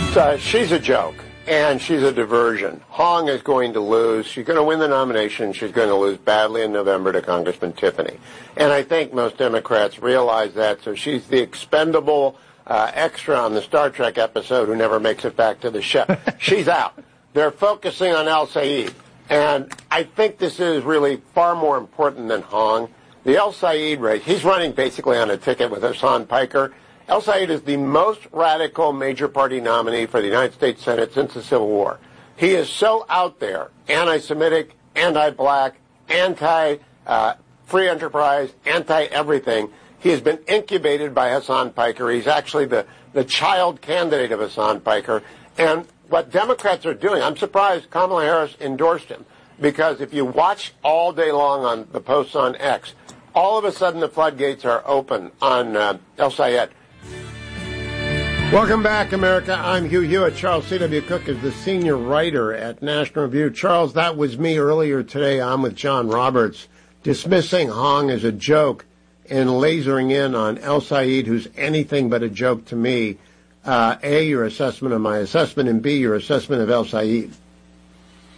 She's a joke, and she's a diversion. Hong is going to lose. She's going to win the nomination. She's going to lose badly in November to Congressman Tiffany. And I think most Democrats realize that, so she's the expendable extra on the Star Trek episode who never makes it back to the ship. She's out. They're focusing on El Sayed. And I think this is really far more important than Hong. The El Sayed race, he's running basically on a ticket with Hassan Piker. El Sayed is the most radical major party nominee for the United States Senate since the Civil War. He is so out there, anti-Semitic, anti-black, anti-free enterprise, anti-everything. He has been incubated by Hassan Piker. He's actually the child candidate of Hassan Piker. And what Democrats are doing, I'm surprised Kamala Harris endorsed him, because if you watch all day long on the posts on X, all of a sudden the floodgates are open on El Sayed. Welcome back, America. I'm Hugh Hewitt. Charles C.W. Cook is the senior writer at National Review. Charles, that was me earlier today. I'm with John Roberts, dismissing Hong as a joke and lasering in on El Sayed, who's anything but a joke to me. A, your assessment of my assessment, and B, your assessment of El Sayed.